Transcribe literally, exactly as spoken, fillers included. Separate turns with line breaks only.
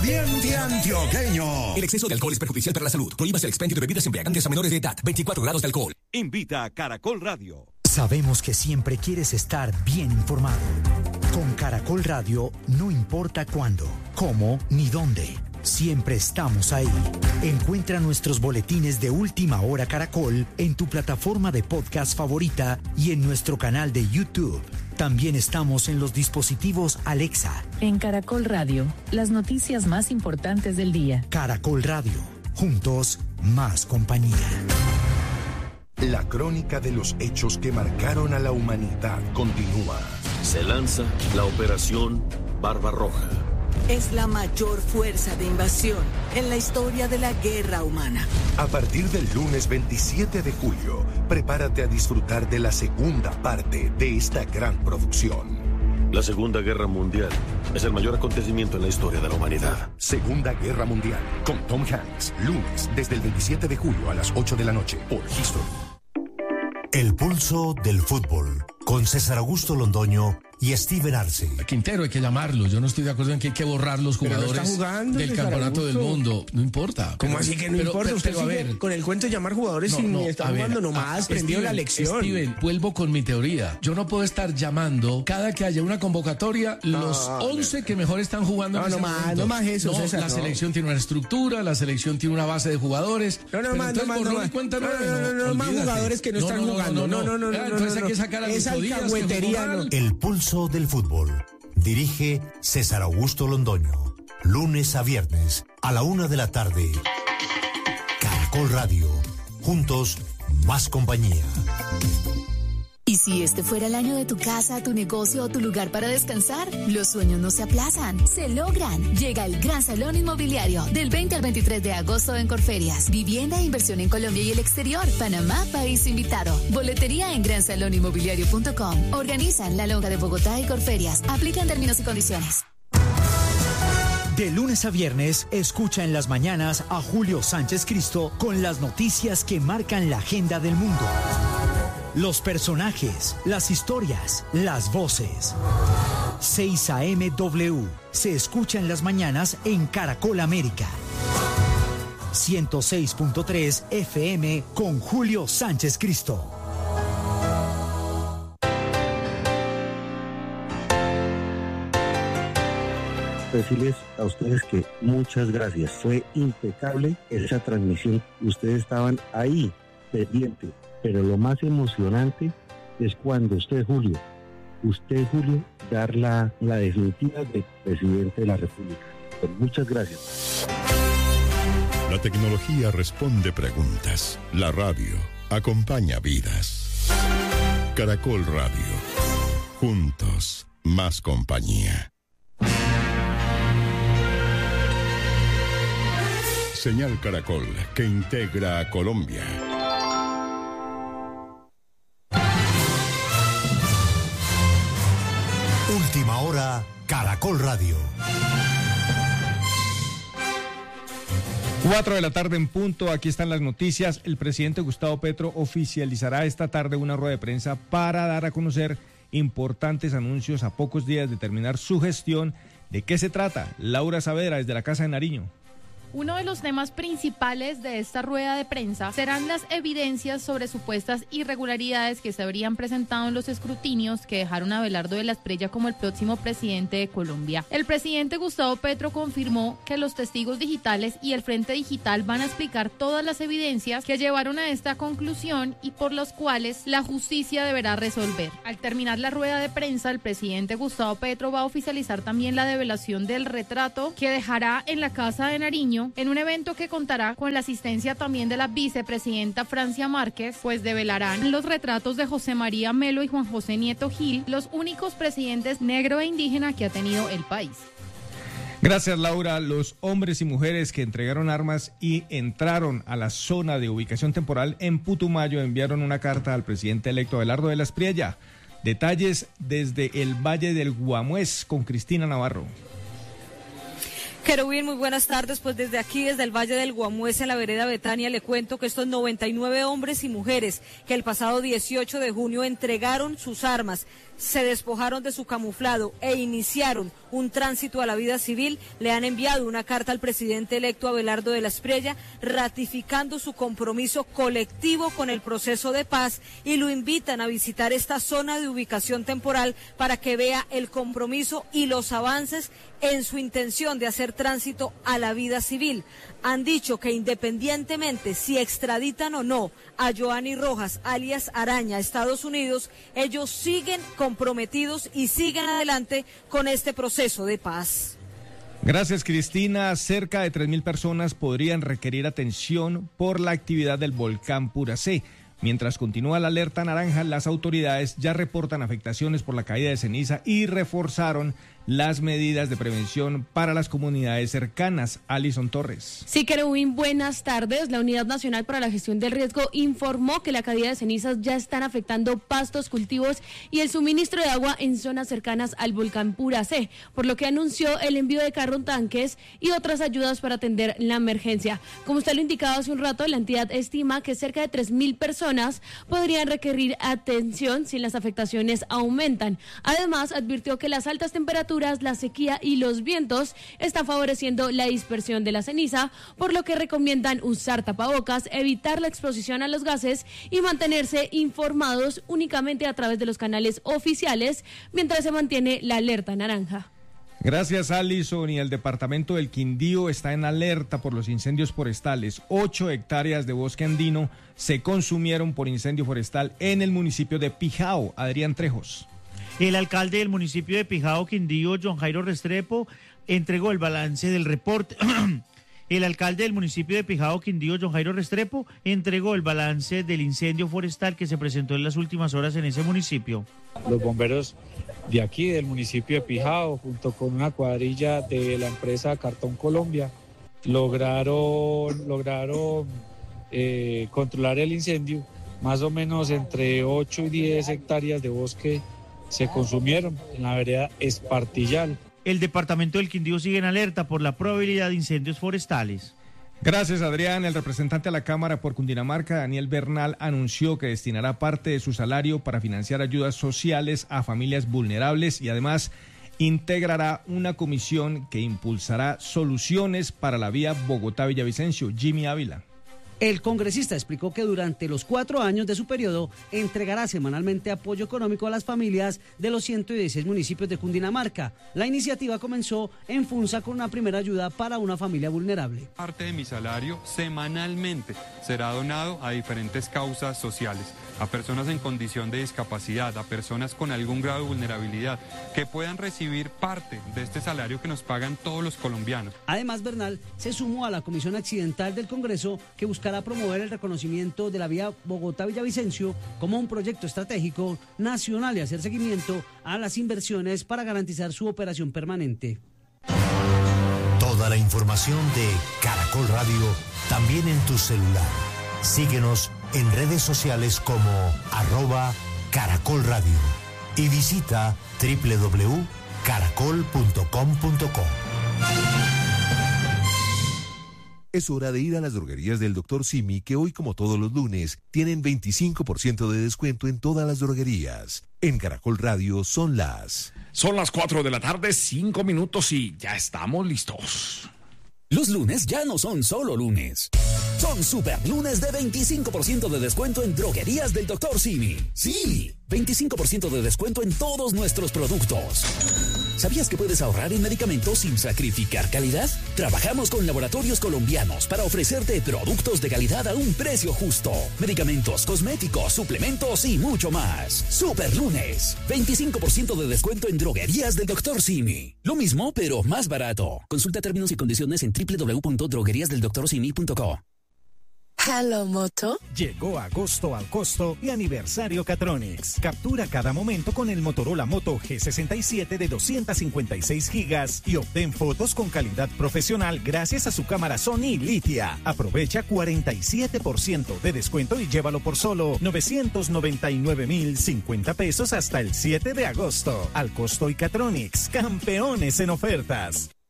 Diente Antioqueño.
El exceso de alcohol es perjudicial para la salud. Prohíbas el expendio de bebidas embriagantes a menores de edad. veinticuatro grados de alcohol.
Invita a Caracol Radio.
Sabemos que siempre quieres estar bien informado. Con Caracol Radio no importa cuándo, cómo ni dónde. Siempre estamos ahí. Encuentra nuestros boletines de Última Hora Caracol en tu plataforma de podcast favorita y en nuestro canal de YouTube. También estamos en los dispositivos Alexa.
En Caracol Radio, las noticias más importantes del día.
Caracol Radio, juntos, más compañía.
La crónica de los hechos que marcaron a la humanidad continúa.
Se lanza la Operación Barbarroja.
Es la mayor fuerza de invasión en la historia de la guerra humana.
A partir del lunes veintisiete de julio, prepárate a disfrutar de la segunda parte de esta gran producción.
La Segunda Guerra Mundial es el mayor acontecimiento en la historia de la humanidad.
Segunda Guerra Mundial, con Tom Hanks, lunes desde el veintisiete de julio a las ocho de la noche por History.
El pulso del fútbol, con César Augusto Londoño y Steven Arce.
A Quintero hay que llamarlo. Yo no estoy de acuerdo en que hay que borrar los jugadores
jugando,
del campeonato del mundo. No importa.
¿Cómo así que no
pero,
importa?
Pero,
Usted
pero, a ver,
con el cuento de llamar jugadores
no,
sin
no,
estar
ver,
jugando nomás, aprendió
Steven,
la lección.
Steven, vuelvo con mi teoría. Yo no puedo estar llamando cada que haya una convocatoria los
no,
once no. que mejor están jugando
no,
en
no
ese
más,
momento.
No más eso,
no,
César,
la
no.
selección tiene una estructura, la selección tiene una base de jugadores.
No, no más, no más, no más. No, no, no, no, no, más jugadores que no están jugando. No, no, no, no.
Entonces hay que sacar a
esa alcahuetería, no.
El pulso del fútbol. Dirige César Augusto Londoño. Lunes a viernes a la una de la tarde. Caracol Radio. Juntos, más compañía.
¿Y si este fuera el año de tu casa, tu negocio o tu lugar para descansar? Los sueños no se aplazan, se logran. Llega el Gran Salón Inmobiliario del veinte al veintitrés de agosto en Corferias. Vivienda e inversión en Colombia y el exterior. Panamá, país invitado. Boletería en gran salón inmobiliario punto com. Organizan La Lonja de Bogotá y Corferias. Aplican términos y condiciones.
De lunes a viernes, escucha en las mañanas a Julio Sánchez Cristo con las noticias que marcan la agenda del mundo. Los personajes, las historias, las voces. seis A M W se escucha en las mañanas en Caracol América. ciento seis punto tres F M con Julio Sánchez Cristo.
Decirles a ustedes que muchas gracias. Fue impecable esa transmisión. Ustedes estaban ahí, pendientes. Pero lo más emocionante es cuando usted, Julio, usted, Julio, dar la, la definitiva de presidente de la República. Pues muchas gracias.
La tecnología responde preguntas. La radio acompaña vidas. Caracol Radio. Juntos, más compañía. Señal Caracol, que integra a Colombia.
Última hora, Caracol Radio.
Cuatro de la tarde en punto, aquí están las noticias. El presidente Gustavo Petro oficializará esta tarde una rueda de prensa para dar a conocer importantes anuncios a pocos días de terminar su gestión. ¿De qué se trata? Laura Saavedra, desde la Casa de Nariño.
Uno de los temas principales de esta rueda de prensa serán las evidencias sobre supuestas irregularidades que se habrían presentado en los escrutinios que dejaron a Abelardo de la Espriella como el próximo presidente de Colombia. El presidente Gustavo Petro confirmó que los testigos digitales y el Frente Digital van a explicar todas las evidencias que llevaron a esta conclusión y por las cuales la justicia deberá resolver. Al terminar la rueda de prensa, el presidente Gustavo Petro va a oficializar también la develación del retrato que dejará en la Casa de Nariño, en un evento que contará con la asistencia también de la vicepresidenta Francia Márquez, pues develarán los retratos de José María Melo y Juan José Nieto Gil, los únicos presidentes negro e indígena que ha tenido el país.
Gracias, Laura. Los hombres y mujeres que entregaron armas y entraron a la zona de ubicación temporal en Putumayo enviaron una carta al presidente electo Abelardo de la Espriella. Detalles desde el Valle del Guamués con Cristina Navarro.
Querubín, muy buenas tardes. Pues desde aquí, desde el Valle del Guamués, en la vereda Betania, le cuento que estos noventa y nueve hombres y mujeres que el pasado dieciocho de junio entregaron sus armas se despojaron de su camuflado e iniciaron un tránsito a la vida civil, le han enviado una carta al presidente electo Abelardo de la Espriella ratificando su compromiso colectivo con el proceso de paz y lo invitan a visitar esta zona de ubicación temporal para que vea el compromiso y los avances en su intención de hacer tránsito a la vida civil. Han dicho que independientemente si extraditan o no a Joanny Rojas, alias Araña, a Estados Unidos, ellos siguen comprometidos y siguen adelante con este proceso de paz.
Gracias, Cristina. Cerca de tres mil personas podrían requerir atención por la actividad del volcán Puracé. Mientras continúa la alerta naranja, las autoridades ya reportan afectaciones por la caída de ceniza y reforzaron las medidas de prevención para las comunidades cercanas. Alison Torres.
Sí, Querubín, buenas tardes. La Unidad Nacional para la Gestión del Riesgo informó que la caída de cenizas ya están afectando pastos, cultivos y el suministro de agua en zonas cercanas al volcán Puracé, por lo que anunció el envío de carro tanques y otras ayudas para atender la emergencia. Como usted lo indicaba hace un rato, la entidad estima que cerca de tres mil personas podrían requerir atención si las afectaciones aumentan. Además, advirtió que las altas temperaturas, la sequía y los vientos están favoreciendo la dispersión de la ceniza, por lo que recomiendan usar tapabocas, evitar la exposición a los gases y mantenerse informados únicamente a través de los canales oficiales mientras se mantiene la alerta naranja.
Gracias, Alison. Y el departamento del Quindío está en alerta por los incendios forestales. Ocho hectáreas de bosque andino se consumieron por incendio forestal en el municipio de Pijao. Adrián Trejos.
El alcalde del municipio de Pijao, Quindío, John Jairo Restrepo, entregó el balance del reporte. El alcalde del municipio de Pijao, Quindío, John Jairo Restrepo, entregó el balance del incendio forestal que se presentó en las últimas horas en ese municipio.
Los bomberos de aquí, del municipio de Pijao, junto con una cuadrilla de la empresa Cartón Colombia, lograron, lograron eh, controlar el incendio. Más o menos entre ocho y diez hectáreas de bosque se consumieron en la vereda Espartillal.
El departamento del Quindío sigue en alerta por la probabilidad de incendios forestales.
Gracias, Adrián. El representante a la Cámara por Cundinamarca, Daniel Bernal, anunció que destinará parte de su salario para financiar ayudas sociales a familias vulnerables y además integrará una comisión que impulsará soluciones para la vía Bogotá-Villavicencio. Jimmy Ávila.
El congresista explicó que durante los cuatro años de su periodo entregará semanalmente apoyo económico a las familias de los ciento dieciséis municipios de Cundinamarca. La iniciativa comenzó en Funza con una primera ayuda para una familia vulnerable.
Parte de mi salario semanalmente será donado a diferentes causas sociales, a personas en condición de discapacidad, a personas con algún grado de vulnerabilidad, que puedan recibir parte de este salario que nos pagan todos los colombianos.
Además, Bernal se sumó a la Comisión Accidental del Congreso que buscará promover el reconocimiento de la vía Bogotá-Villavicencio como un proyecto estratégico nacional y hacer seguimiento a las inversiones para garantizar su operación permanente.
Toda la información de Caracol Radio también en tu celular. Síguenos en redes sociales como arroba Caracol Radio y visita doble u doble u doble u punto caracol punto com punto co.
Es hora de ir a las droguerías del doctor Simi, que hoy, como todos los lunes, tienen veinticinco por ciento de descuento en todas las droguerías. En Caracol Radio son las...
Son las cuatro de la tarde, cinco minutos y ya estamos listos.
Los lunes ya no son solo lunes. Son super lunes de veinticinco por ciento de descuento en droguerías del doctor Simi. Sí, veinticinco por ciento de descuento en todos nuestros productos. ¿Sabías que puedes ahorrar en medicamentos sin sacrificar calidad? Trabajamos con laboratorios colombianos para ofrecerte productos de calidad a un precio justo. Medicamentos, cosméticos, suplementos y mucho más. Super lunes, veinticinco por ciento de descuento en droguerías del doctor Simi. Lo mismo, pero más barato. Consulta términos y condiciones en doble u doble u doble u punto droguerías del doctor simi punto co.
Hello Moto. Llegó agosto al costo y aniversario Catronics. Captura cada momento con el Motorola Moto G sesenta y siete de doscientos cincuenta y seis gigas y obtén fotos con calidad profesional gracias a su cámara Sony Litia. Aprovecha cuarenta y siete por ciento de descuento y llévalo por solo novecientos noventa y nueve mil cincuenta pesos hasta el siete de agosto. Al costo y Catronics, campeones en ofertas.